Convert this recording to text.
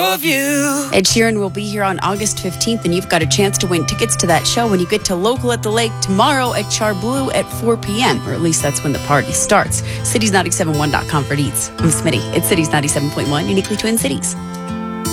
of you. Ed Sheeran will be here on August 15th, and you've got a chance to win tickets to that show when you get to Local at the Lake tomorrow at Char Blue at 4 p.m., or at least that's when the party starts. Cities971.com for deets. I'm Smitty. It's Cities 97.1, uniquely Twin Cities.